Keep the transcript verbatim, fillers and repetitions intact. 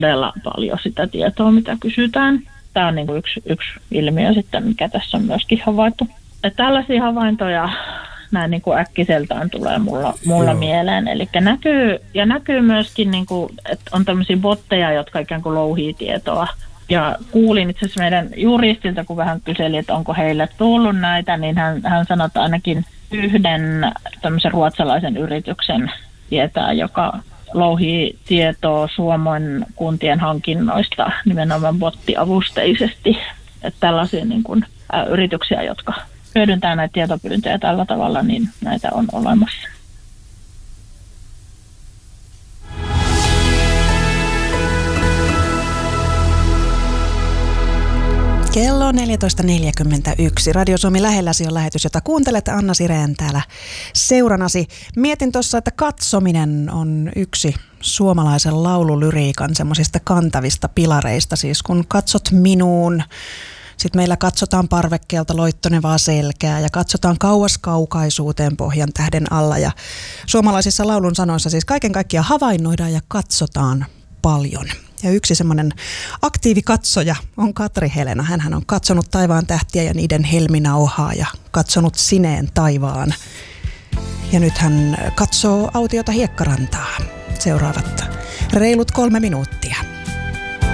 todella paljon sitä tietoa, mitä kysytään. Tämä on niin kuin yksi, yksi ilmiö sitten, mikä tässä on myöskin havaittu. Ja tällaisia havaintoja näin niin kuin äkkiseltään tulee mulla, mulla mieleen. Eli näkyy, ja näkyy myöskin, niin kuin, että on tämmöisiä botteja, jotka ikään kuin louhii tietoa. Ja kuulin itse asiassa meidän juristilta, kun vähän kyseli, että onko heille tullut näitä, niin hän, hän sanoi, että ainakin yhden tämmöisen ruotsalaisen yrityksen tietää, joka louhii tietoa Suomen kuntien hankinnoista nimenomaan bottiavusteisesti. Että tällaisia niin kuin, ä, yrityksiä, jotka hyödyntää näitä tietopyyntöjä tällä tavalla, niin näitä on olemassa. Kello on neljätoista neljäkymmentäyksi. Radio Suomi lähelläsi on lähetys, jota kuuntelet. Anna Sireen täällä seuranasi. Mietin tuossa, että katsominen on yksi suomalaisen laululyriikan semmoisista kantavista pilareista. Siis kun katsot minuun, sitten meillä katsotaan parvekkeelta loittonevaa selkää ja katsotaan kauas kaukaisuuteen pohjan tähden alla. Ja suomalaisissa laulun sanoissa siis kaiken kaikkiaan havainnoidaan ja katsotaan paljon. Ja yksi semmoinen aktiivikatsoja on Katri Helena. Hänhän on katsonut taivaan tähtiä ja niiden helminauhaa ja katsonut sineen taivaan. Ja nyt hän katsoo autiota Hiekkarantaa. Seuraavat reilut kolme minuuttia.